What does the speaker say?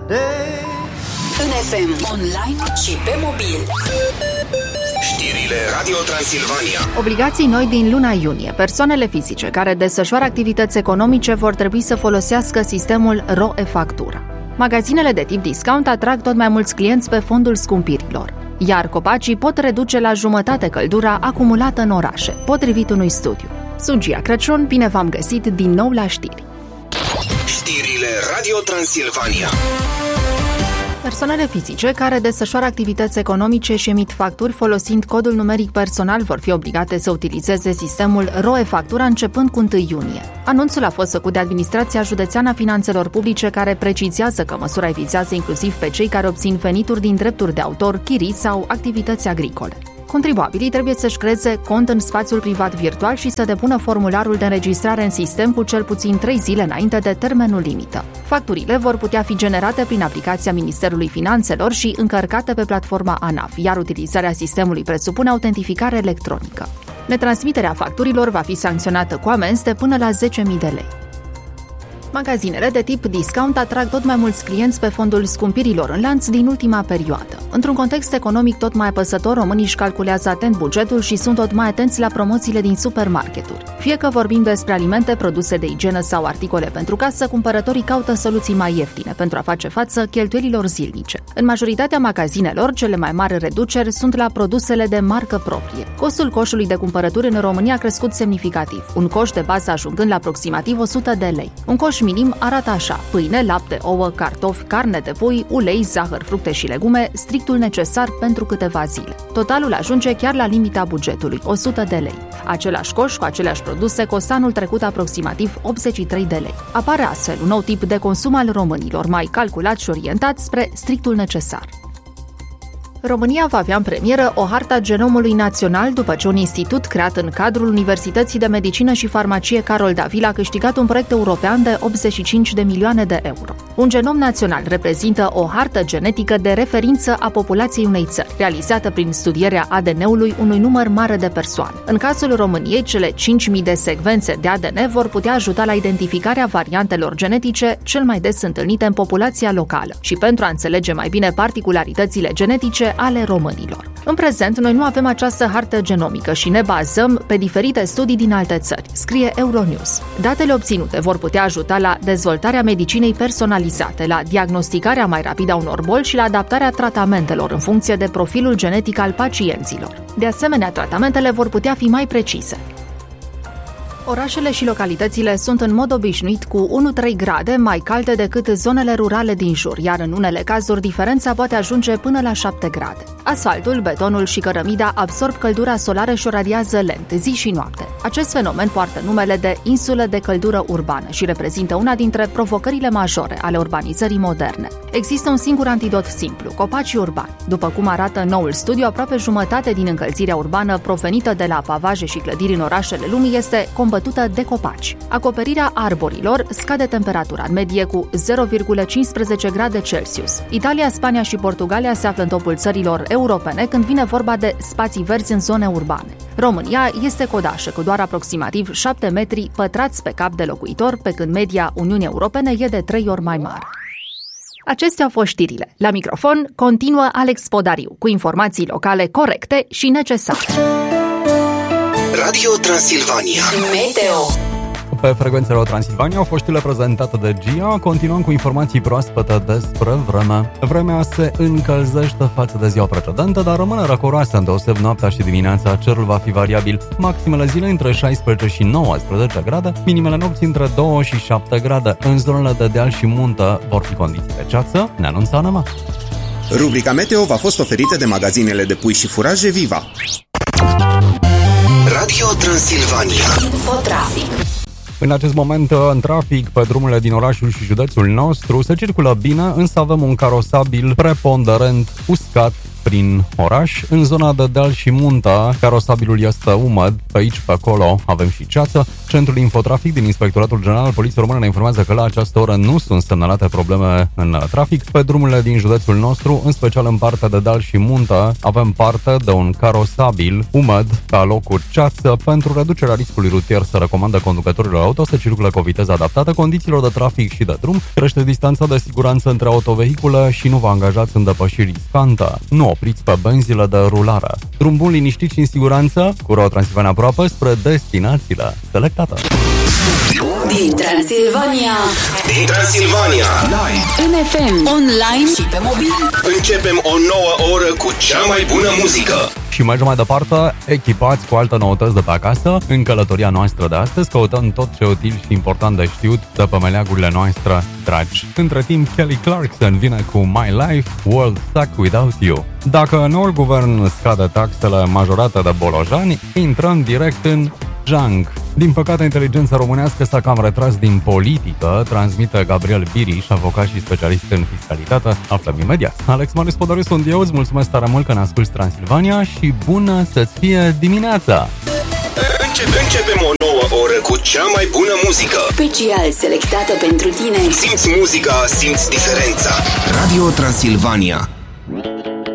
În FM, online și pe mobil. Știrile Radio Transilvania. Obligații noi din luna iunie. Persoanele fizice care desfășoară activități economice vor trebui să folosească sistemul RO-e-factură. Magazinele de tip discount atrag tot mai mulți clienți pe fondul scumpirilor, iar copacii pot reduce la jumătate căldura acumulată în orașe, potrivit unui studiu. Sunt Gia Crăciun, bine v-am găsit din nou la știri. Știrile Radio Transilvania. Persoanele fizice care desfășoară activități economice și emit facturi folosind codul numeric personal vor fi obligate să utilizeze sistemul RO-e-factura începând cu 1 iunie. Anunțul a fost făcut de Administrația Județeană a Finanțelor Publice, care precizează că măsura vizează inclusiv pe cei care obțin venituri din drepturi de autor, chirii sau activități agricole. Contribuabilii trebuie să-și creeze cont în spațiul privat virtual și să depună formularul de înregistrare în sistem cu cel puțin 3 zile înainte de termenul limită. Facturile vor putea fi generate prin aplicația Ministerului Finanțelor și încărcate pe platforma ANAF, iar utilizarea sistemului presupune autentificare electronică. Netransmiterea facturilor va fi sancționată cu amenzi de până la 10.000 de lei. Magazinele de tip discount atrag tot mai mulți clienți pe fondul scumpirilor în lanț din ultima perioadă. Într-un context economic tot mai apăsător, românii își calculează atent bugetul și sunt tot mai atenți la promoțiile din supermarketuri. Fie că vorbim despre alimente, produse de igienă sau articole pentru casă, cumpărătorii caută soluții mai ieftine pentru a face față cheltuielilor zilnice. În majoritatea magazinelor, cele mai mari reduceri sunt la produsele de marcă proprie. Costul coșului de cumpărături în România a crescut semnificativ, un coș de bază ajungând la aproximativ 100 de lei. Un coș minim arată așa: pâine, lapte, ouă, cartofi, carne de pui, ulei, zahăr, fructe și legume, strictul necesar pentru câteva zile. Totalul ajunge chiar la limita bugetului, 100 de lei. Același coș cu aceleași produse costă anul trecut aproximativ 83 de lei. Apare astfel un nou tip de consum al românilor, mai calculat și orientat spre strictul necesar. România va avea în premieră o hartă a genomului național după ce un institut creat în cadrul Universității de Medicină și Farmacie Carol Davila a câștigat un proiect european de 85 de milioane de euro. Un genom național reprezintă o hartă genetică de referință a populației unei țări, realizată prin studierea ADN-ului unui număr mare de persoane. În cazul României, cele 5.000 de secvențe de ADN vor putea ajuta la identificarea variantelor genetice cel mai des întâlnite în populația locală și pentru a înțelege mai bine particularitățile genetice ale românilor. În prezent, noi nu avem această hartă genomică și ne bazăm pe diferite studii din alte țări, scrie Euronews. Datele obținute vor putea ajuta la dezvoltarea medicinei personalizate, la diagnosticarea mai rapidă a unor boli și la adaptarea tratamentelor în funcție de profilul genetic al pacienților. De asemenea, tratamentele vor putea fi mai precise. Orașele și localitățile sunt în mod obișnuit cu 1-3 grade mai calde decât zonele rurale din jur, iar în unele cazuri diferența poate ajunge până la 7 grade. Asfaltul, betonul și cărămida absorb căldura solară și o radiază lent, zi și noapte. Acest fenomen poartă numele de insulă de căldură urbană și reprezintă una dintre provocările majore ale urbanizării moderne. Există un singur antidot simplu: copacii urbani. După cum arată noul studiu, aproape jumătate din încălzirea urbană provenită de la pavaje și clădiri în orașele lumii este combătută de copaci. Acoperirea arborilor scade temperatura în medie cu 0,15 grade Celsius. Italia, Spania și Portugalia se află în topul țărilor europene când vine vorba de spații verzi în zone urbane. România este codașă cu doar aproximativ 7 metri pătrați pe cap de locuitor, pe când media Uniunii Europene e de 3 ori mai mare. Acestea au fost știrile. La microfon continuă Alex Podariu, cu informații locale corecte și necesare. Radio Transilvania Meteo. Pe frecvențele Transilvania au fost știrile prezentate de Gia. Continuăm cu informații proaspete despre vreme. Vremea se încălzește față de ziua precedentă, dar rămâne răcoroasă, îndeoseb noaptea și dimineața. Cerul va fi variabil. Maximele zilei între 16 și 19 grade, minimele nopții între 2 și 7 grade. În zonele de deal și muntă vor fi condiții de ceață, ne anunță Anema. Rubrica Meteo v-a fost oferită de magazinele de pui și furaje Viva. Radio Transilvania. Infotrafic. În acest moment, în trafic, pe drumurile din orașul și județul nostru, se circulă bine, însă avem un carosabil preponderent uscat prin oraș. În zona de deal și muntă, carosabilul este umed, pe aici, pe acolo avem și ceață. Centrul Infotrafic din Inspectoratul General al Poliției Române ne informează că la această oră nu sunt semnalate probleme în trafic. Pe drumurile din județul nostru, în special în partea de deal și muntă, avem parte de un carosabil umed pe alocuri ceață. Pentru reducerea riscului rutier se recomandă conducătorilor auto să circule cu o viteză adaptată condițiilor de trafic și de drum. Crește distanța de siguranță între autovehicule și nu vă angajați în depășiri riscante. Nu opriți pe benzile de rulare. Drum bun, liniștit și în siguranță, cu Radio Transilvania aproape spre destinațiile selectate. Din Transilvania. Din Transilvania. În FM, online și pe mobil. Începem o nouă oră cu cea mai bună muzică. Și mergem mai departe, echipați cu alte noutăți de pe acasă. În călătoria noastră de astăzi căutăm tot ce util și important de știut de pe meleagurile noastre dragi. Între timp, Kelly Clarkson vine cu My Life, World Stuck Without You. Dacă noul guvern scade taxele majorate de bolojani, intrăm direct în junk. Din păcate, inteligența românească s-a cam retras din politică, transmite Gabriel Biriș, avocat și specialist în fiscalitate. Aflăm imediat. Alex Marius Podariu sunt eu, îți mulțumesc tare mult că ne asculti Transilvania și bună să-ți fie dimineața! Începem o nouă oră cu cea mai bună muzică. Special selectată pentru tine. Simți muzica, simți diferența. Radio Transilvania.